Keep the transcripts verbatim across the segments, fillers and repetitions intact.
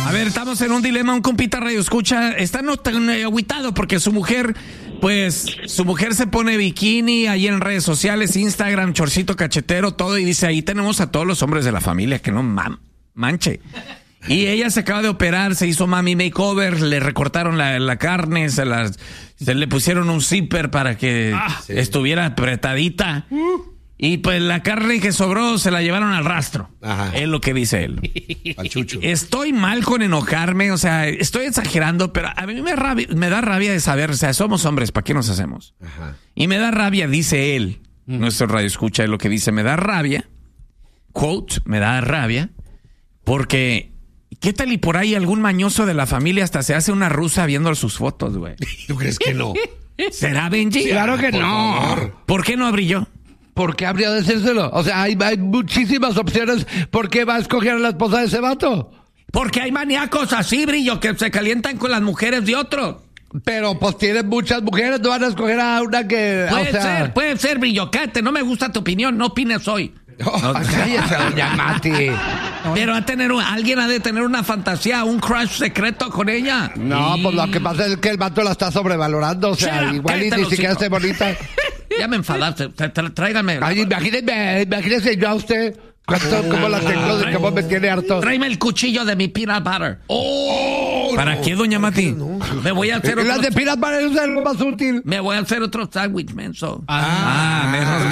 A ver, estamos en un dilema. Un compita radio escucha, está no tan agüitado porque su mujer, pues, su mujer se pone bikini ahí en redes sociales, Instagram, chorcito cachetero, todo, y dice, ahí tenemos a todos los hombres de la familia, que no man, manche. Y ella se acaba de operar, se hizo mami makeover, le recortaron la, la carne, se, la, se le pusieron un zipper para que ah, sí. estuviera apretadita. Uh. Y pues la carne que sobró se la llevaron al rastro. Ajá. Es lo que dice él. Al chucho. Estoy mal con enojarme, o sea, estoy exagerando, pero a mí me, rabia, me da rabia de saber, o sea, somos hombres, ¿para qué nos hacemos? Ajá. Y me da rabia, dice él, mm. nuestro radio escucha lo que dice, me da rabia, quote, me da rabia, porque ¿qué tal y por ahí algún mañoso de la familia hasta se hace una rusa viendo sus fotos, güey? ¿Tú crees que no? ¿Será, Benji? Sí, claro que por no. Favor. ¿Por qué no abrió? ¿Por qué habría de decírselo? O sea, hay, hay muchísimas opciones. ¿Por qué va a escoger a la esposa de ese vato? Porque hay maníacos así, Brillo, que se calientan con las mujeres de otros. Pero pues tienen muchas mujeres, no van a escoger a una que... Puede o sea... ser, puede ser, Brillo, cállate, no me gusta tu opinión, no opines hoy. Oh, no, cállate, doña Mati. Pero a tener un, alguien ha de tener una fantasía, un crush secreto con ella. No, y... pues lo que pasa es que el vato la está sobrevalorando, o sea, Shut igual y ni siquiera esté bonita. Ya me enfadaste, tráigame. Ay, imagínese, imagínese yo a usted, ¿cuánto, cómo la tengo, de cómo me tiene harto? Tráeme el cuchillo de mi peanut butter. Oh, ¿Para no, qué, doña Mati? No. Me voy a hacer otro... Las de peanut butter es lo más útil. Me voy a hacer otro sándwich, menso. Ah, ah menos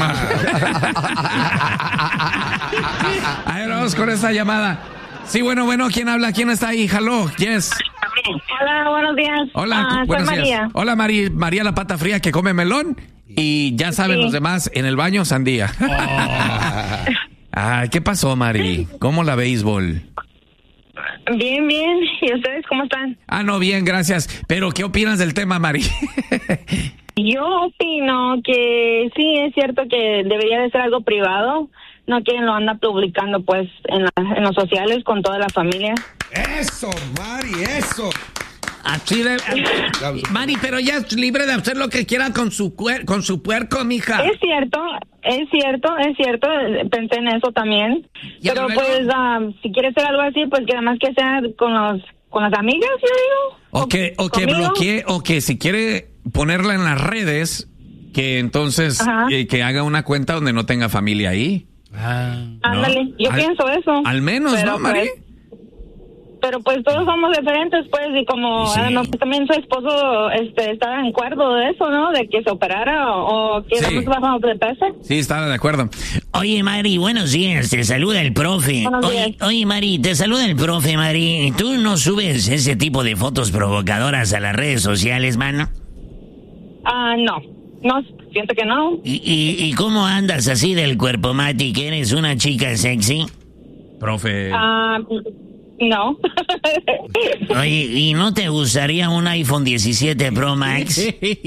mal. A ver, vamos con esta llamada. Sí, bueno, bueno, ¿quién habla? ¿Quién está ahí? Hello, yes. Hola, buenos días. Hola, uh, buenos soy días. María. Hola, Mari, María la pata fría que come melón. Y ya saben sí. los demás, en el baño, sandía. Oh. Ah, ¿qué pasó, Mari? ¿Cómo la béisbol? Bien, bien. ¿Y ustedes cómo están? Ah, no, bien, gracias. Pero, ¿qué opinas del tema, Mari? Yo opino que sí, es cierto que debería de ser algo privado. No quien lo anda publicando, pues, en, la, en los sociales con toda la familia. ¡Eso, Mari, eso! Así de... Mari, pero ella es libre de hacer lo que quiera con su cuer, con su puerco, mija. Es cierto, es cierto, es cierto. Pensé en eso también. Pero luego? pues, um, si quiere hacer algo así, pues que además que sea con los con las amigas, yo digo. O que, o que bloquee, o que si quiere ponerla en las redes, que entonces eh, que haga una cuenta donde no tenga familia ahí. Ah, ándale, ¿no? Yo al, pienso eso. Al menos, pero, ¿no, Mari? Pues, pero pues todos somos diferentes, pues, y como sí. no, también su esposo este, estaba en acuerdo de eso, ¿no? De que se operara o, o que sí. no bajamos de peso. Sí, estaba de acuerdo. Oye, Mari, buenos días, te saluda el profe. Oye, oye, Mari, te saluda el profe, Mari. ¿Tú no subes ese tipo de fotos provocadoras a las redes sociales, mano? Ah, uh, no, no, siento que no. ¿Y, y, ¿Y cómo andas así del cuerpo, Mati, que eres una chica sexy? Profe... Ah... Uh, No. Oye, ¿y no te gustaría un iPhone diecisiete Pro Max?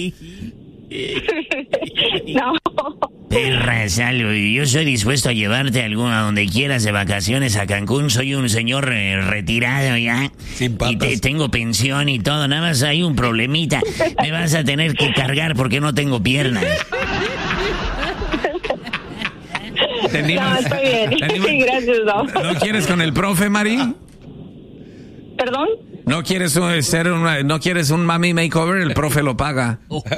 No. Perra, salvo. Yo soy dispuesto a llevarte a alguna donde quieras de vacaciones a Cancún. Soy un señor eh, retirado ya. Sin patas. Y te, tengo pensión y todo. Nada más hay un problemita. Me vas a tener que cargar porque no tengo piernas. No, estoy bien. Sí, gracias, no. ¿No quieres con el profe, Mari? ¿Perdón? ¿No quieres ser una, no quieres un mami makeover? El profe lo paga.